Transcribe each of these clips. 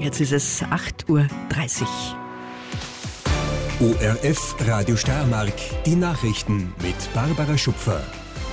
Jetzt ist es 8:30 Uhr. ORF Radio Steiermark, die Nachrichten mit Barbara Schupfer.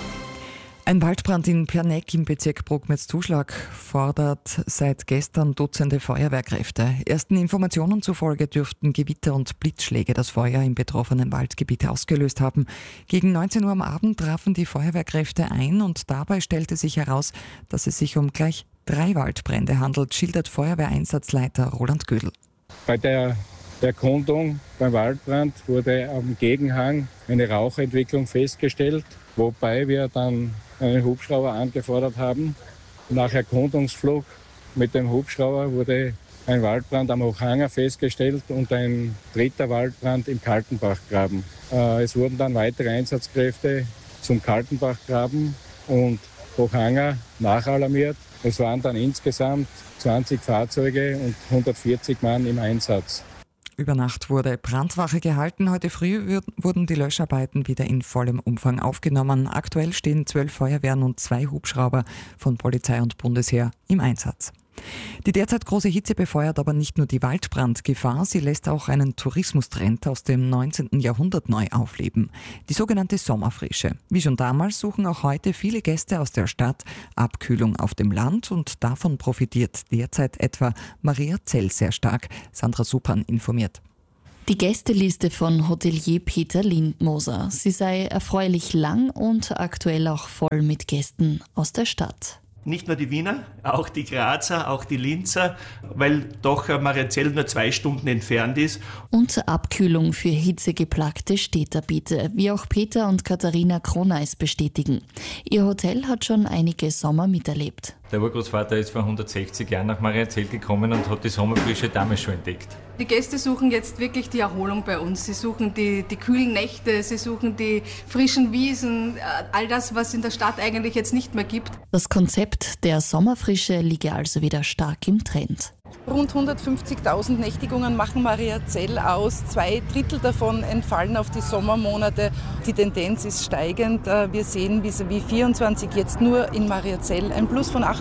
Ein Waldbrand in Planegg im Bezirk Bruckmetz-Zuschlag fordert seit gestern Dutzende Feuerwehrkräfte. Ersten Informationen zufolge dürften Gewitter und Blitzschläge das Feuer im betroffenen Waldgebiet ausgelöst haben. Gegen 19 Uhr am Abend trafen die Feuerwehrkräfte ein und dabei stellte sich heraus, dass es sich um gleich 3 Waldbrände handelt, schildert Feuerwehreinsatzleiter Roland Gödel. Bei der Erkundung beim Waldbrand wurde am Gegenhang eine Rauchentwicklung festgestellt, wobei wir dann einen Hubschrauber angefordert haben. Nach Erkundungsflug mit dem Hubschrauber wurde ein Waldbrand am Hochhanger festgestellt und ein 3. Waldbrand im Kaltenbachgraben. Es wurden dann weitere Einsatzkräfte zum Kaltenbachgraben und Hochhanger nachalarmiert. Es waren dann insgesamt 20 Fahrzeuge und 140 Mann im Einsatz. Über Nacht wurde Brandwache gehalten. Heute früh wurden die Löscharbeiten wieder in vollem Umfang aufgenommen. Aktuell stehen 12 Feuerwehren und 2 Hubschrauber von Polizei und Bundesheer im Einsatz. Die derzeit große Hitze befeuert aber nicht nur die Waldbrandgefahr, sie lässt auch einen Tourismustrend aus dem 19. Jahrhundert neu aufleben. Die sogenannte Sommerfrische. Wie schon damals suchen auch heute viele Gäste aus der Stadt Abkühlung auf dem Land und davon profitiert derzeit etwa Mariazell sehr stark. Sandra Supan informiert. Die Gästeliste von Hotelier Peter Lindmoser. Sie sei erfreulich lang und aktuell auch voll mit Gästen aus der Stadt. Nicht nur die Wiener, auch die Grazer, auch die Linzer, weil doch Mariazell nur 2 Stunden entfernt ist. Und Abkühlung für hitzegeplagte Städter biete, wie auch Peter und Katharina Kroneis bestätigen. Ihr Hotel hat schon einige Sommer miterlebt. Der Urgroßvater ist vor 160 Jahren nach Mariazell gekommen und hat die Sommerfrische damals schon entdeckt. Die Gäste suchen jetzt wirklich die Erholung bei uns. Sie suchen die kühlen Nächte, sie suchen die frischen Wiesen, all das, was in der Stadt eigentlich jetzt nicht mehr gibt. Das Konzept der Sommerfrische liege also wieder stark im Trend. Rund 150.000 Nächtigungen machen Mariazell aus. 2/3 davon entfallen auf die Sommermonate. Die Tendenz ist steigend. Wir sehen vis-à-vis 24 jetzt nur in Mariazell ein Plus von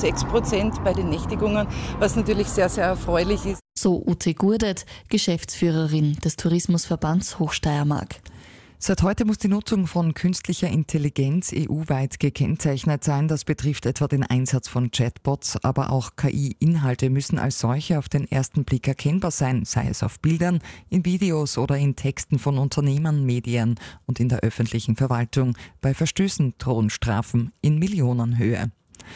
8,6% bei den Nächtigungen, was natürlich sehr, sehr erfreulich ist. So Ute Gurdet, Geschäftsführerin des Tourismusverbands Hochsteiermark. Seit heute muss die Nutzung von künstlicher Intelligenz EU-weit gekennzeichnet sein. Das betrifft etwa den Einsatz von Chatbots, aber auch KI-Inhalte müssen als solche auf den ersten Blick erkennbar sein, sei es auf Bildern, in Videos oder in Texten von Unternehmern, Medien und in der öffentlichen Verwaltung. Bei Verstößen drohen Strafen in Millionenhöhe.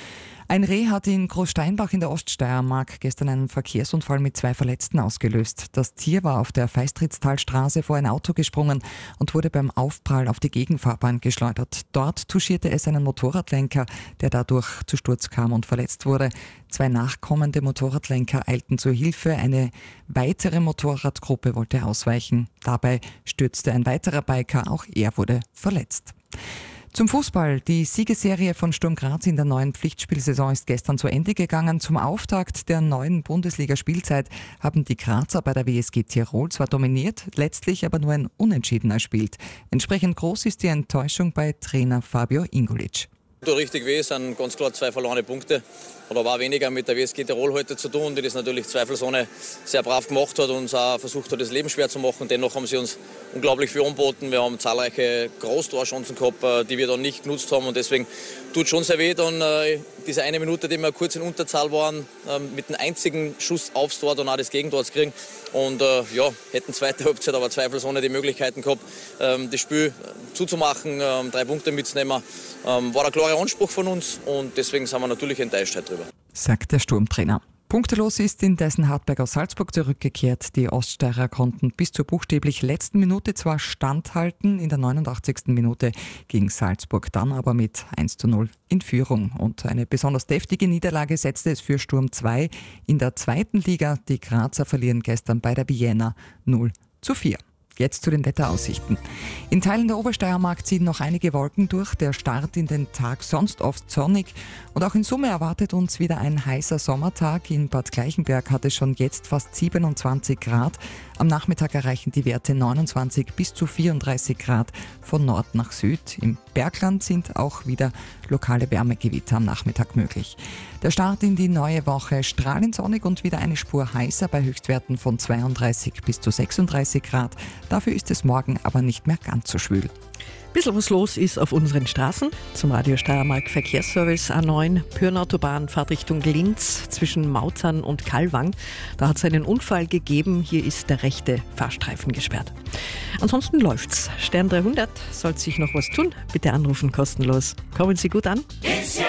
Ein Reh hat in Großsteinbach in der Oststeiermark gestern einen Verkehrsunfall mit 2 Verletzten ausgelöst. Das Tier war auf der Feistritztalstraße vor ein Auto gesprungen und wurde beim Aufprall auf die Gegenfahrbahn geschleudert. Dort touchierte es einen Motorradlenker, der dadurch zu Sturz kam und verletzt wurde. 2 nachkommende Motorradlenker eilten zur Hilfe. Eine weitere Motorradgruppe wollte ausweichen. Dabei stürzte ein weiterer Biker, auch er wurde verletzt. Zum Fußball. Die Siegesserie von Sturm Graz in der neuen Pflichtspielsaison ist gestern zu Ende gegangen. Zum Auftakt der neuen Bundesliga-Spielzeit haben die Grazer bei der WSG Tirol zwar dominiert, letztlich aber nur ein Unentschieden erspielt. Entsprechend groß ist die Enttäuschung bei Trainer Fabio Ingulic. Tut richtig weh, es sind ganz klar 2 verlorene Punkte. Oder war weniger mit der WSG Tirol heute zu tun, die das natürlich zweifelsohne sehr brav gemacht hat und uns auch versucht hat, das Leben schwer zu machen. Dennoch haben sie uns unglaublich viel angeboten. Wir haben zahlreiche Großtorchancen gehabt, die wir dann nicht genutzt haben. Und deswegen tut schon sehr weh, dann diese eine Minute, die wir kurz in Unterzahl waren, mit dem einzigen Schuss aufs Tor dann auch das Gegentor zu kriegen. Und hätten zweite Halbzeit aber zweifelsohne die Möglichkeiten gehabt, das Spiel zuzumachen, 3 Punkte mitzunehmen. War ein klarer Anspruch von uns und deswegen sind wir natürlich enttäuscht darüber. Sagt der Sturmtrainer. Punktelos ist indessen Hartberg aus Salzburg zurückgekehrt. Die Oststeirer konnten bis zur buchstäblich letzten Minute zwar standhalten, in der 89. Minute gegen Salzburg, dann aber mit 1:0 in Führung. Und eine besonders deftige Niederlage setzte es für Sturm 2 in der 2. Liga. Die Grazer verlieren gestern bei der Vienna 0:4. Jetzt zu den Wetteraussichten. In Teilen der Obersteiermark ziehen noch einige Wolken durch, der Start in den Tag sonst oft sonnig und auch in Summe erwartet uns wieder ein heißer Sommertag. In Bad Gleichenberg hat es schon jetzt fast 27 Grad. Am Nachmittag erreichen die Werte 29 bis zu 34 Grad von Nord nach Süd. Im Bergland sind auch wieder lokale Wärmegewitter am Nachmittag möglich. Der Start in die neue Woche strahlend sonnig und wieder eine Spur heißer bei Höchstwerten von 32 bis zu 36 Grad. Dafür ist es morgen aber nicht mehr ganz so schwül. Bisschen was los ist auf unseren Straßen. Zum Radio Steiermark Verkehrsservice A9, Pyrnautobahn, Fahrtrichtung Linz zwischen Mautern und Kallwang. Da hat es einen Unfall gegeben. Hier ist der rechte Fahrstreifen gesperrt. Ansonsten läuft's. Stern 300, sollte sich noch was tun, bitte anrufen, kostenlos. Kommen Sie gut an.